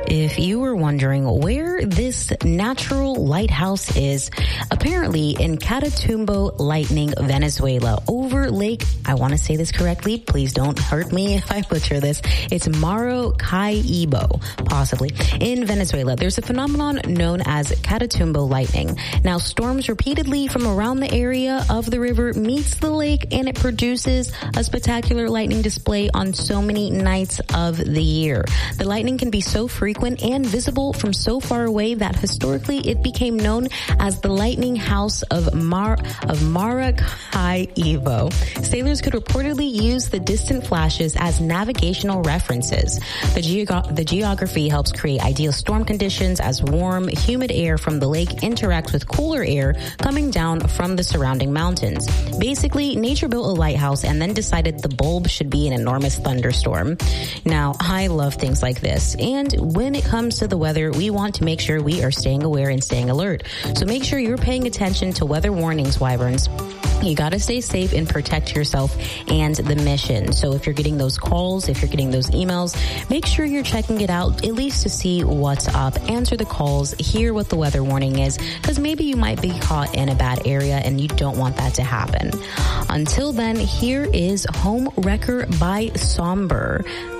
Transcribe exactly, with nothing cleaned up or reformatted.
If you were wondering where this natural lighthouse is, apparently in Catatumbo Lightning, Venezuela, over Lake, I want to say this correctly, please don't hurt me if I butcher this, it's Maracaibo, possibly, in Venezuela. There's a phenomenon known as Catatumbo Lightning. Now, storms repeatedly from around the area of the river meets the lake, and it produces a spectacular lightning display on so many nights of the year. The lightning can be so frequent and visible from so far away that historically it became known as the Lightning House of Mar of Maracaibo. Sailors could reportedly use the distant flashes as navigational references. The, geog- the geography helps create ideal storm conditions as warm, humid air from the lake interacts with cooler air coming down from the surrounding mountains. Basically, nature built a lighthouse and then decided the bulb should be an enormous thunderstorm. Now, I love things like this, and when it comes to the weather, we want to make sure we are staying aware and staying alert. So make sure you're paying attention to weather warnings, Wyverns. You got to stay safe and protect yourself and the mission. So if you're getting those calls, if you're getting those emails, make sure you're checking it out at least to see what's up. Answer the calls, hear what the weather warning is, because maybe you might be caught in a bad area and you don't want that to happen. Until then, here is Home Wrecker by Somber.